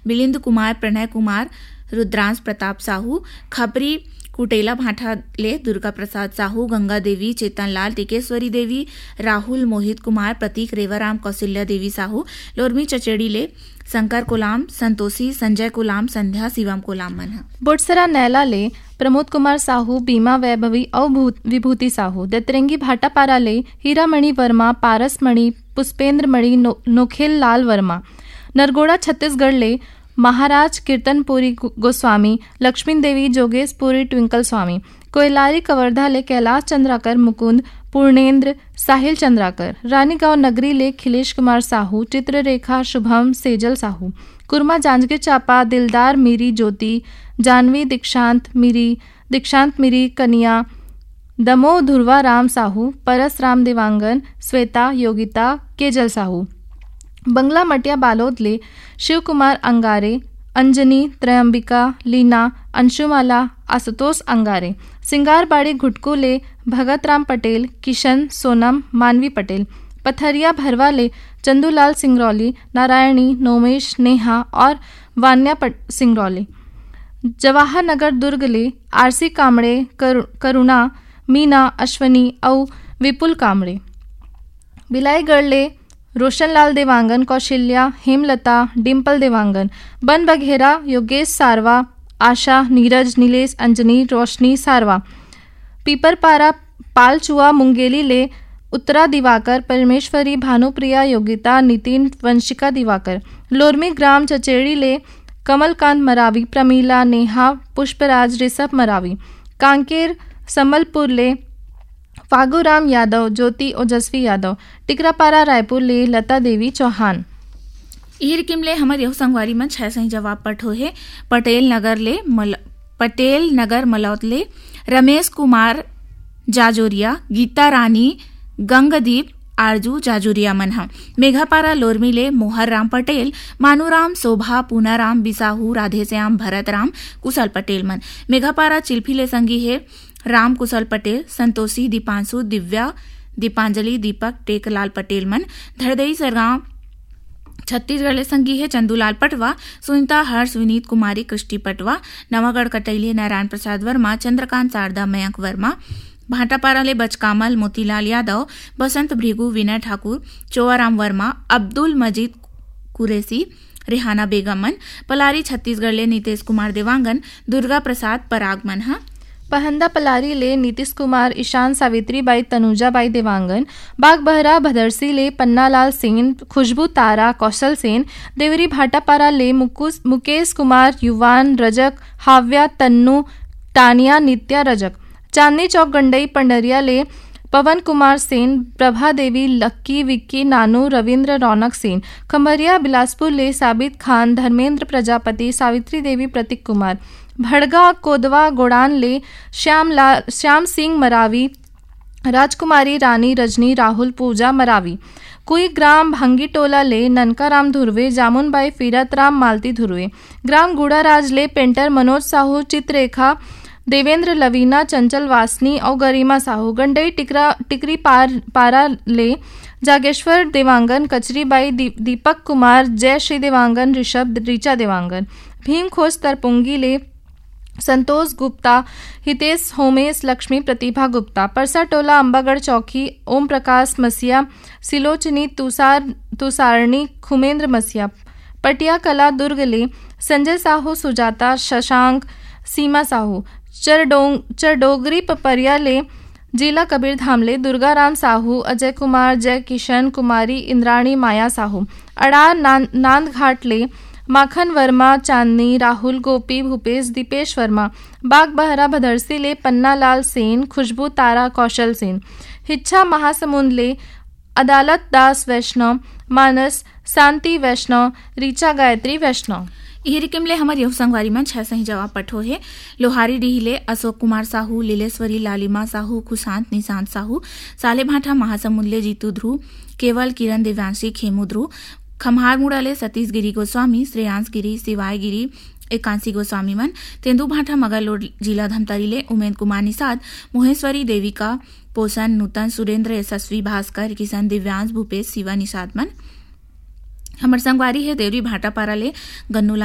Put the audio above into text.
मिलिंद कुमार, प्रणय कुमार, रुद्रांश प्रताप साहू, खपरी कुटेला भाठा ले दुर्गा प्रसाद साहू, गंगा देवी, चेतन लाल, टिकेश्वरी देवी, राहुल मोहित कुमार, प्रतीक रेवाराम, कौशल्या देवी साहू, लोरमी चचेड़ी ले शंकर कोलाम, संतोषी, संजय कोलाम, संध्या, शिवम कोलाम मन। बोटसरा नैला ले प्रमोद कुमार साहू, बीमा वैभवी और विभूति साहू, दतरंगी भाटापारा ले हीरामणि वर्मा, पारस मणि, पुष्पेंद्र मणि, नोखेल लाल वर्मा। नरगोड़ा छत्तीसगढ़ ले महाराज कीर्तनपुरी गोस्वामी, लक्ष्मी देवी, जोगेशपुरी, ट्विंकल स्वामी। कोयलारी कवर्धा ले कैलाश चंद्राकर, मुकुंद, पूर्णेंद्र, साहिल चंद्राकर। रानीगांव नगरी ले खिलेश कुमार साहू, चित्ररेखा, शुभम, सेजल साहू। कुरमा जांजगीर चांपा, दिलदार मीरी, ज्योति, जानवी, दीक्षांत मीरी, कनिया, दमोह ध्रुवा राम साहू, परस राम देवांगन, श्वेता, योगिता, केजल साहू। बंगला मटिया बालोद ले शिव कुमार अंगारे, अंजनी, त्रयंबिका, लीना, अंशुमाला, आशुतोष अंगारे। सिंगारबाड़ी घुटकू ले भगत राम पटेल, किशन, सोनम, मानवी पटेल। पथरिया भरवा ले चंदूलाल सिंगरौली, नारायणी, नोमेश, नेहा और वान्या सिंगरौली। जवाहर नगर दुर्ग ले आरसी कामड़े, करुणा, मीना, अश्वनी और विपुल कामड़े। बिलाईगढ़ ले रोशनलाल देवांगन, कौशल्या, हेमलता, डिम्पल देवांगन। बन बघेरा योगेश सारवा, आशा, नीरज, नीलेश, अंजनी, रोशनी सारवा। पीपरपारा पालचुआ मुंगेली ले उत्तरा दिवाकर, परमेश्वरी, भानुप्रिया, योगिता, नितिन, वंशिका दिवाकर। लोरमी ग्राम चचेड़ी ले कमलकांत मरावी, प्रमीला, नेहा, पुष्पराज, ऋषभ मरावी। कांकेर संबलपुर ले फागूराम यादव, ज्योति, ओजस्वी यादव। टिकरापारा रायपुर ले लता देवी चौहान। इहिर किमले हमर यह संगवारी में 6 सही जवाब पठो है। पटेल नगर मलौत ले रमेश कुमार जाजोरिया, गीता रानी, गंगदीप, आरजू जाजूरिया मनहा। मेघापारा लोरमी ले मोहर राम पटेल, मानूराम, शोभा, पूनाराम, बिसाहू, राधेश्याम, भरतराम, कुशल पटेल मन। मेघापारा चिल्फी ले संगी है राम कुशल पटेल, संतोषी, दीपांशु, दिव्या, दीपांजलि, दीपक, टेकलाल पटेल मन। धड़दई सरगांव छत्तीसगढ़ ले संगी है चंदूलाल पटवा, सुनीता, हर्ष, विनीत कुमारी, कृष्टि पटवा। नवागढ़ कटैली नारायण प्रसाद वर्मा, चंद्रकांत, शारदा, मयंक वर्मा। भाटापारा ले बचकामल, मोतीलाल यादव, बसंत भृगु, विनय ठाकुर, चोआराम वर्मा, अब्दुल मजीद कुरैसी, रेहाना बेगम मन। पलारी छत्तीसगढ़ ले नीतीश कुमार देवांगन, दुर्गा प्रसाद, पराग मनहा। पहंदा पलारी ले नीतीश कुमार, ईशान, सावित्रीबाई, तनुजाबाई देवांगन। बागबहरा भदरसी ले पन्नालाल सेन, खुशबू, तारा, कौशल सेन। देवरी भाटापारा ले मुकेश कुमार, युवान, रजक, हाव्या, तन्नू, तानिया, नित्या, रजक। चांदनी चौक गंडई पंडरिया ले पवन कुमार सेन, प्रभा देवी, लक्की, विक्की, नानू, रविंद्र, रौनक सेन। खम्बरिया बिलासपुर ले साबित खान, धर्मेंद्र प्रजापति, सावित्री देवी, प्रतीक कुमार। भड़गा कोदवा गोड़ान ले श्याम सिंह मरावी, राजकुमारी, रानी, रजनी, राहुल, पूजा मरावी। कुई ग्राम भंगीटोला ले ननकाराम धुर्वे, जामुनबाई, फिरतराम, मालती धुर्वे। ग्राम गुड़ाराज ले पेंटर मनोज साहू, चित्ररेखा, देवेंद्र, लवीना, चंचल वासनी और गरिमा साहू। गंडई टिकरी पारा ले जागेश्वर देवांगन, कचरीबाई, दीपक कुमार, जय श्री देवांगन, ऋषभ, ऋचा देवांगन। भीमखोज तरपुंगी ले संतोष गुप्ता, हितेश, होमेश, लक्ष्मी, प्रतिभा गुप्ता। परसा टोला अंबागढ़ चौकी ओम प्रकाश मसिया, सिलोचनी, तुषारणी, खुमेंद्र मसिया। पटिया कला दुर्ग ले संजय साहू, सुजाता, शशांक, सीमा साहू। चरडोगरी पपरिया ले जिला कबीर धाम ले दुर्गाराम साहू, अजय कुमार, जय किशन, कुमारी, इंद्राणी, माया साहू। अड़ार नांदघाट ले माखन वर्मा, चांदनी, राहुल, गोपी, भूपेश, दीपेश वर्मा। बाग बहरा भदरसी ले पन्नालाल सेन, खुशबू, तारा, कौशल सेन। हिच्छा महासमुंद ले अदालत दास वैष्णव, मानस, शांति वैष्णव, रीचा गायत्री वैष्णव। इहिरिकिमले हमर यह संगवारी में 6 सही जवाब पठो है। लोहारी डीहले अशोक कुमार साहू, लीलेश्वरी, लालिमा साहू, खुशांत, निशांत साहू। सालेभाठा महासमुंद ले जीतू ध्रुव, केवल, किरण, दिव्यांशी, खेमू ध्रुव। खम्हार मुड़ाले सतीश गिरी गोस्वामी, श्रेयांश गिरी, शिवाय गिरी, एकांशी गोस्वामी मन। तेंदुभाठा मगरलोड जिला धमतरी ले उमेद कुमार निषाद, मोहेश्वरी, देविका, पोषण, नूतन, सुरेंद्र, यशस्वी, भास्कर, किशन, दिव्यांश, भूपेश, शिवा निषाद मन। हमर संगवारी है देवरी भाटापारा ले गन्नूलाल